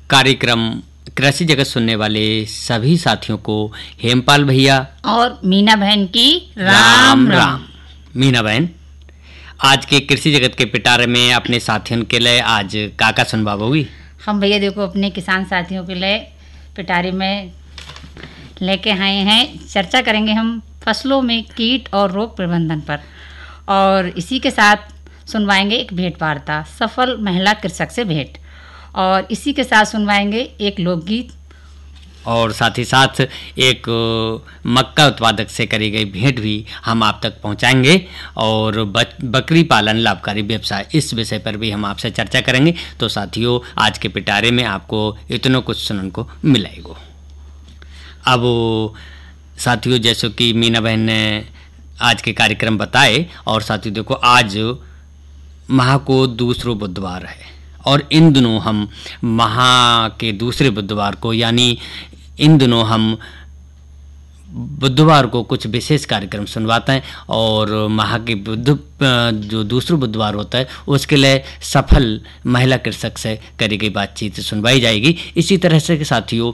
कार्यक्रम कृषि जगत सुनने वाले सभी साथियों को हेमपाल भैया और मीना बहन की राम राम। मीना बहन, आज के कृषि जगत के पिटारे में अपने साथियों के लिए आज काका सुनवाओगी? हम भैया देखो अपने किसान साथियों के लिए पिटारे में लेके आए हैं। चर्चा करेंगे हम फसलों में कीट और रोग प्रबंधन पर, और इसी के साथ सुनवाएंगे एक भेंट वार्ता सफल महिला कृषक से भेंट, और इसी के साथ सुनवाएंगे एक लोकगीत, और साथ ही साथ एक मक्का उत्पादक से करी गई भेंट भी हम आप तक पहुंचाएंगे, और बकरी पालन लाभकारी व्यवसाय, इस विषय पर भी हम आपसे चर्चा करेंगे। तो साथियों, आज के पिटारे में आपको इतना कुछ सुनने को मिलेगा। अब साथियों, जैसे कि मीना बहन ने आज के कार्यक्रम बताए, और साथियों देखो आज माह को दूसरा बुधवार है, और इन दिनों हम माह के दूसरे बुधवार को, यानी इन दिनों हम बुधवार को कुछ विशेष कार्यक्रम सुनवाते हैं, और माह के जो दूसरा बुधवार होता है उसके लिए सफल महिला कृषक से करी गई बातचीत सुनवाई जाएगी। इसी तरह से साथियों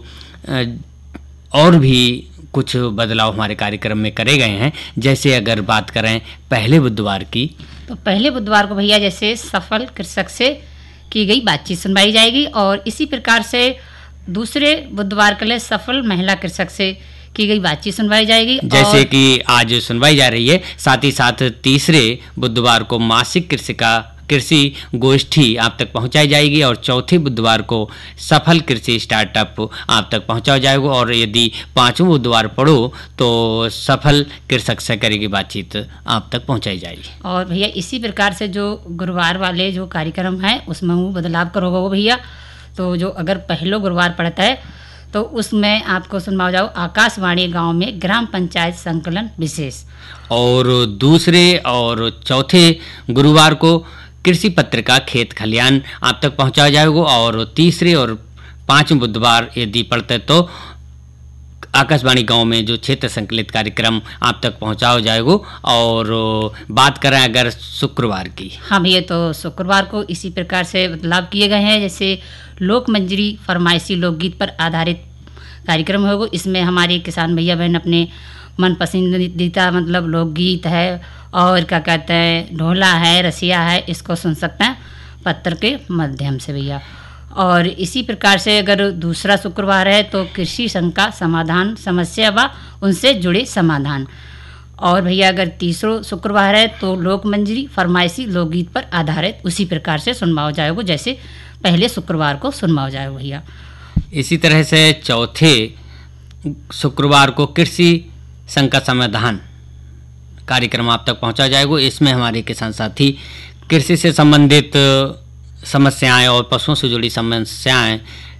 और भी कुछ बदलाव हमारे कार्यक्रम में करे गए हैं। जैसे अगर बात करें पहले बुधवार की, तो पहले बुधवार को भैया जैसे सफल कृषक से की गई बातचीत सुनवाई जाएगी, और इसी प्रकार से दूसरे बुधवार के लिए सफल महिला कृषक से की गई बातचीत सुनवाई जाएगी, जैसे कि आज सुनवाई जा रही है। साथ ही साथ तीसरे बुधवार को मासिक कृषि गोष्ठी आप तक पहुंचाई जाएगी, और चौथे बुधवार को सफल कृषि स्टार्टअप आप तक पहुंचाया जाएगा, और यदि पांचवें बुधवार पढ़ो तो सफल कृषक से करेगी बातचीत आप तक पहुंचाई जाएगी। और भैया इसी प्रकार से जो गुरुवार वाले जो कार्यक्रम है उसमें वो बदलाव करोगे वो भैया। तो जो अगर पहलो गुरुवार पड़ता है तो उसमें आपको सुनवाओ जाओ आकाशवाणी गांव में ग्राम पंचायत संकलन विशेष, और दूसरे और चौथे गुरुवार को कृषि पत्रिका खेत खलियान आप तक पहुंचाया जाएगा, और तीसरे और पांचवें बुधवार यदि पड़ते तो आकाशवाणी गांव में जो क्षेत्र संकलित कार्यक्रम आप तक पहुंचाया जाएगा। और बात करें अगर शुक्रवार की, हाँ भैया, तो शुक्रवार को इसी प्रकार से बदलाव किए गए हैं। जैसे लोक मंजरी फरमाइशी लोकगीत पर आधारित कार्यक्रम होगा। इसमें हमारे किसान भैया बहन अपने मन पसंदीदा मतलब लोकगीत है, और क्या कहते हैं ढोला है, रसिया है, इसको सुन सकते हैं पत्र के माध्यम से भैया। और इसी प्रकार से अगर दूसरा शुक्रवार है तो कृषि शंका समाधान समस्या व उनसे जुड़े समाधान, और भैया अगर तीसरा शुक्रवार है तो लोक मंजरी फरमाइशी लोकगीत पर आधारित उसी प्रकार से सुनवाओ जाएगा जैसे पहले शुक्रवार को सुनवाओ जाएगा भैया। इसी तरह से चौथे शुक्रवार को कृषि शंका समाधान कार्यक्रम आप तक पहुंचा जाएगा। इसमें हमारे किसान साथी कृषि से संबंधित समस्याएं और पशुओं से जुड़ी समस्याएं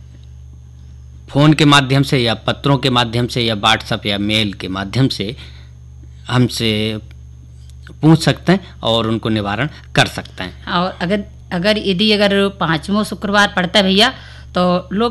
फोन के माध्यम से या पत्रों के माध्यम से या व्हाट्सएप या मेल के माध्यम से हमसे पूछ सकते हैं और उनको निवारण कर सकते हैं। और अगर यदि पांचवा शुक्रवार पड़ता है भैया तो लोग